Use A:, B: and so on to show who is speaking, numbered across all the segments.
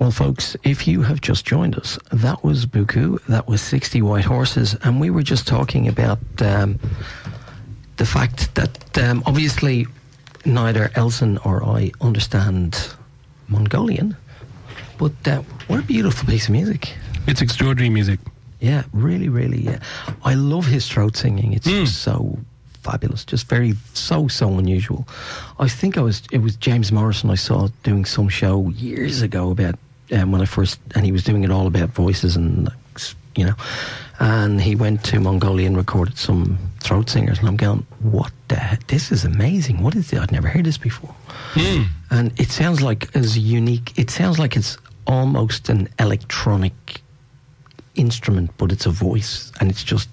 A: Well, folks, if you have just joined us, that was Buku, that was 60 White Horses, and we were just talking about the fact that obviously neither Elson or I understand Mongolian, but what a beautiful piece of music.
B: It's extraordinary music.
A: Yeah, really, really, yeah. I love his throat singing. It's just so fabulous, just so unusual. I think it was James Morrison I saw doing some show years ago about and he was doing it all about voices and, you know, and he went to Mongolia and recorded some throat singers, and I'm going, what the heck? This is amazing. What is it? I'd never heard this before. And it sounds like it sounds like it's almost an electronic instrument, but it's a voice, and it's just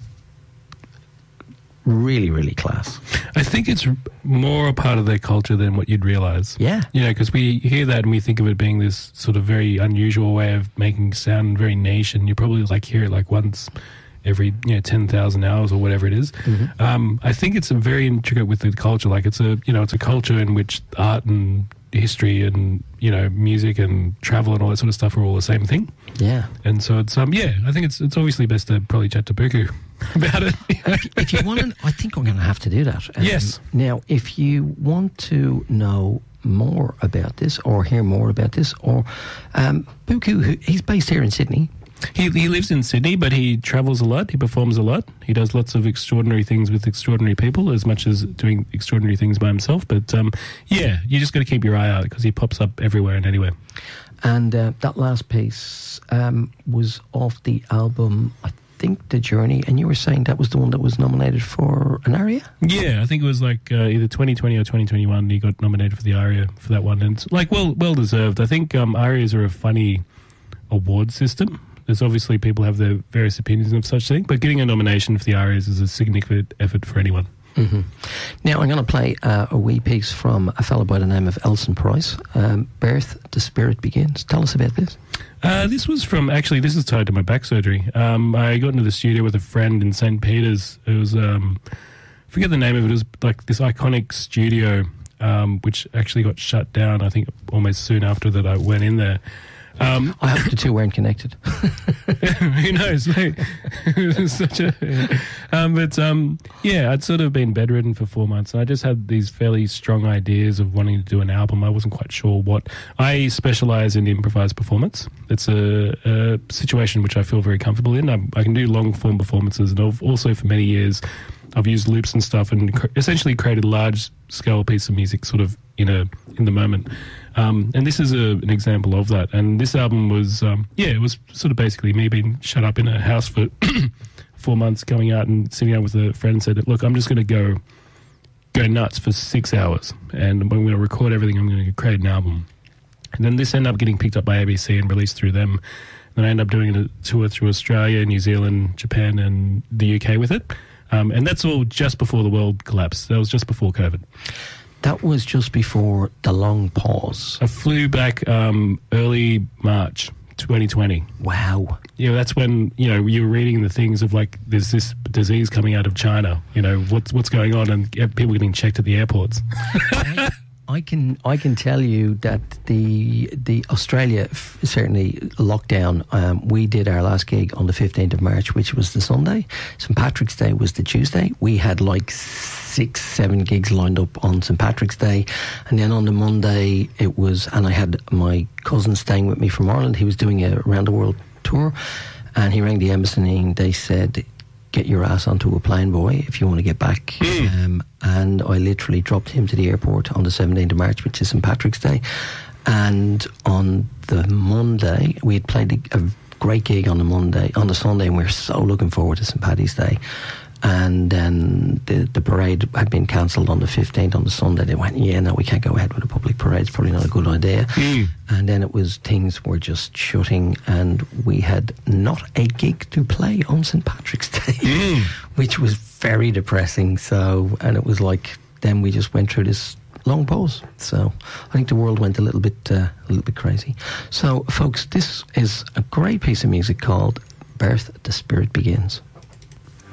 A: really, really class.
B: I think it's more a part of their culture than what you'd realise.
A: Yeah.
B: You know, because we hear that and we think of it being this sort of very unusual way of making sound, very niche, and you probably hear it once every 10,000 hours or whatever it is. I think it's a very intricate with the culture. It's a culture in which art and history and music and travel and all that sort of stuff are all the same thing.
A: Yeah.
B: And so it's I think it's obviously best to probably chat to Buku about it.
A: If you want to, I think we're going to have to do that.
B: Yes.
A: Now, if you want to know more about this or hear more about this, or Buku, he's based here in Sydney.
B: He lives in Sydney, but he travels a lot. He performs a lot. He does lots of extraordinary things with extraordinary people, as much as doing extraordinary things by himself. But you just got to keep your eye out because he pops up everywhere and anywhere. And
A: that last piece was off the album, I think, The Journey, and you were saying that was the one that was nominated for an ARIA?
B: Yeah, I think it was either 2020 or 2021 he got nominated for the ARIA for that one. And it's well deserved. I think ARIAs are a funny award system. There's obviously people have their various opinions of such thing, but getting a nomination for the ARIAs is a significant effort for anyone.
A: Now I'm going to play a wee piece from a fellow by the name of Elson Price. Birth, the Spirit Begins. Tell us about this.
B: This was from, actually, this is tied to my back surgery. I got into the studio with a friend in St. Peter's. It was, I forget the name of it. It was this iconic studio, which actually got shut down, I think, almost soon after that I went in there.
A: I hope the two weren't connected.
B: Who knows? I'd sort of been bedridden for 4 months, and I just had these fairly strong ideas of wanting to do an album. I wasn't quite sure what. I specialise in improvised performance. It's a situation which I feel very comfortable in. I can do long-form performances, and also for many years I've used loops and stuff and essentially created a large-scale piece of music sort of in the moment. And this is an example of that. And this album was, it was sort of basically me being shut up in a house for 4 months, going out and sitting out with a friend and said, look, I'm just going to go nuts for 6 hours. And I'm going to record everything. I'm going to create an album. And then this ended up getting picked up by ABC and released through them. Then I ended up doing a tour through Australia, New Zealand, Japan, and the UK with it. And that's all just before the world collapsed. That was just before COVID.
A: That was just before the long pause.
B: I flew back early March 2020.
A: Wow.
B: That's when, you were reading the things of there's this disease coming out of China. What's going on, and people getting checked at the airports.
A: I can tell you that the Australia certainly lockdown. We did our last gig on the 15th of March, which was the Sunday. St. Patrick's Day was the Tuesday. We had 6-7 gigs lined up on St. Patrick's Day, and then on the Monday and I had my cousin staying with me from Ireland. He was doing a round the world tour, and he rang the embassy and they said, get your ass onto a plane, boy, if you want to get back. And I literally dropped him to the airport on the 17th of March, which is St. Patrick's Day. And on the Monday, we had played a great gig on the Sunday, and we were so looking forward to St. Paddy's Day. And then the parade had been cancelled on the 15th on the Sunday. They went, no, we can't go ahead with a public parade. It's probably not a good idea. And then things were just shutting, and we had not a gig to play on St. Patrick's Day, which was very depressing. And it was then we just went through this long pause. So I think the world went a little bit crazy. So, folks, this is a great piece of music called Birth, the Spirit Begins.